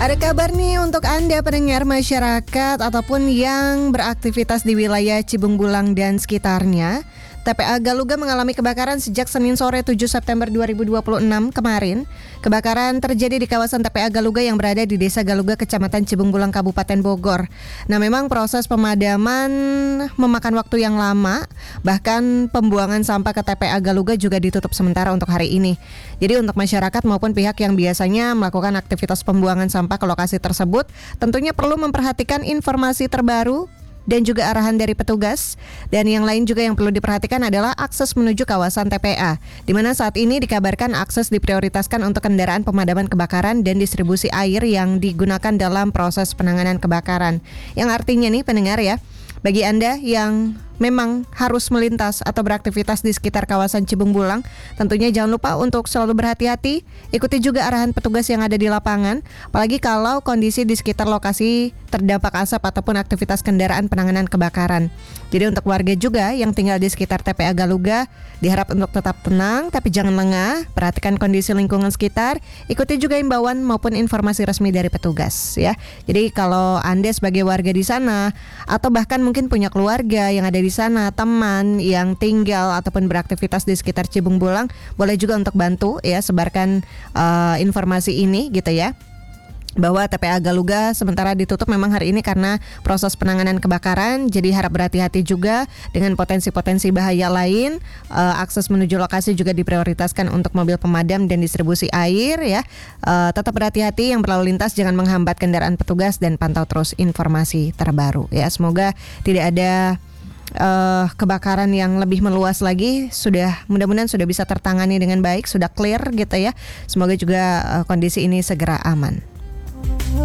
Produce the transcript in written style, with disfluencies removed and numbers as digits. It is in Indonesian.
Ada kabar nih untuk Anda pendengar masyarakat ataupun yang beraktivitas di wilayah Cibung Bulang dan sekitarnya. TPA Galuga mengalami kebakaran sejak Senin sore 7 September 2026 kemarin. Kebakaran terjadi di kawasan TPA Galuga yang berada di Desa Galuga, Kecamatan Cibung Bulang, Kabupaten Bogor. Nah, memang proses pemadaman memakan waktu yang lama. Bahkan pembuangan sampah ke TPA Galuga juga ditutup sementara untuk hari ini. Jadi untuk masyarakat maupun pihak yang biasanya melakukan aktivitas pembuangan sampah ke lokasi tersebut, tentunya perlu memperhatikan informasi terbaru dan juga arahan dari petugas. Dan yang lain juga yang perlu diperhatikan adalah akses menuju kawasan TPA, di mana saat ini dikabarkan akses diprioritaskan untuk kendaraan pemadaman kebakaran dan distribusi air yang digunakan dalam proses penanganan kebakaran. Yang artinya nih pendengar ya, bagi Anda yang memang harus melintas atau beraktivitas di sekitar kawasan Cibung Bulang, tentunya jangan lupa untuk selalu berhati-hati, ikuti juga arahan petugas yang ada di lapangan, apalagi kalau kondisi di sekitar lokasi terdampak asap ataupun aktivitas kendaraan penanganan kebakaran. Jadi untuk warga juga yang tinggal di sekitar TPA Galuga, diharap untuk tetap tenang tapi jangan lengah, perhatikan kondisi lingkungan sekitar, ikuti juga imbauan maupun informasi resmi dari petugas ya. Jadi kalau Anda sebagai warga di sana atau bahkan mungkin punya keluarga yang ada di sana, teman yang tinggal ataupun beraktivitas di sekitar Cibung Bulang, boleh juga untuk bantu ya, sebarkan informasi ini gitu ya, bahwa TPA Galuga sementara ditutup memang hari ini karena proses penanganan kebakaran. Jadi harap berhati-hati juga dengan potensi-potensi bahaya lain. Akses menuju lokasi juga diprioritaskan untuk mobil pemadam dan distribusi air ya. Tetap berhati-hati yang berlalu lintas, jangan menghambat kendaraan petugas dan pantau terus informasi terbaru ya. Semoga tidak ada kebakaran yang lebih meluas lagi. Mudah-mudahan sudah bisa tertangani dengan baik, sudah clear gitu ya. Semoga juga kondisi ini segera aman.